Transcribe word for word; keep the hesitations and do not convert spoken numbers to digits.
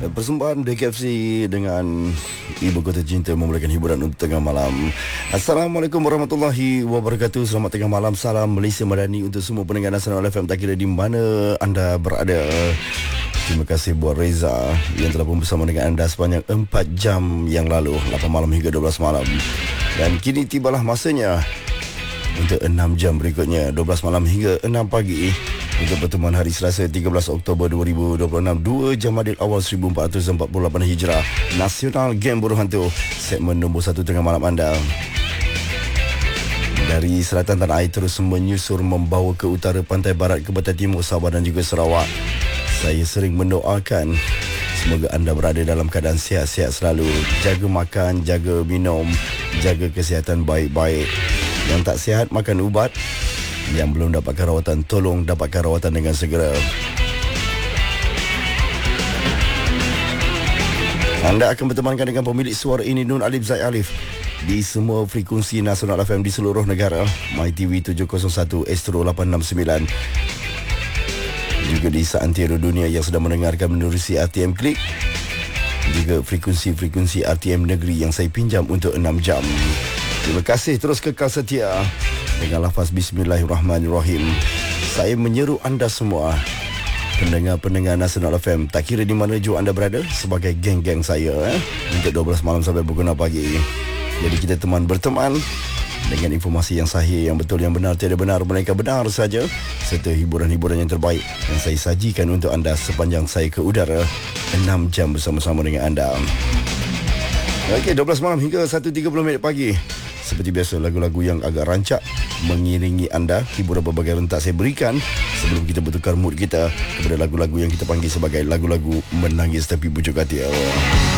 Persembahan D K F C dengan Ibu Kota Cinta memulakan hiburan untuk tengah malam. Assalamualaikum warahmatullahi wabarakatuh. Selamat tengah malam. Salam Malaysia Madani untuk semua pendengar Nasional F M, tak kira di mana anda berada. Terima kasih buat Reza yang telah pun bersama dengan anda sepanjang empat jam yang lalu, lapan malam hingga dua belas malam. Dan kini tibalah masanya untuk enam jam berikutnya, dua belas malam hingga enam pagi, untuk pertemuan hari Selasa tiga belas Oktober dua ribu dua puluh enam, dua Jamadil Awal seribu empat ratus empat puluh lapan Hijrah. Nasional Game Buruh Hantu, segmen nombor satu tengah malam anda. Dari selatan tanah air terus menyusur membawa ke utara, pantai barat, ke barat timur, Sabah dan juga Sarawak. Saya sering mendoakan semoga anda berada dalam keadaan sihat-sihat selalu. Jaga makan, jaga minum, jaga kesihatan baik-baik. Yang tak sihat makan ubat. Yang belum dapatkan rawatan, tolong dapatkan rawatan dengan segera. Anda akan bertemankan dengan pemilik suara ini, Nun Alif Zaid Alif, di semua frekuensi Nasional F M di seluruh negara. MyTV tujuh kosong satu, Astro lapan enam sembilan. Juga di seantero dunia yang sedang mendengarkan menerusi R T M Klik. Juga frekuensi-frekuensi R T M negeri yang saya pinjam untuk enam jam. Terima kasih, terus kekal setia. Dengan lafaz Bismillahirrahmanirrahim, saya menyeru anda semua, pendengar-pendengar Nasional F M, tak kira di mana jua anda berada, sebagai geng-geng saya eh, untuk dua belas malam sampai pukul enam pagi. Jadi kita teman berteman dengan informasi yang sahih, yang betul, yang benar, tiada benar melainkan benar saja, serta hiburan-hiburan yang terbaik yang saya sajikan untuk anda sepanjang saya ke udara enam jam bersama-sama dengan anda. Okey, dua belas malam hingga satu tiga puluh minit pagi. Seperti biasa, lagu-lagu yang agak rancak mengiringi anda, hiburan berbagai rentak saya berikan sebelum kita bertukar mood kita kepada lagu-lagu yang kita panggil sebagai lagu-lagu menangis tapi pucuk hati.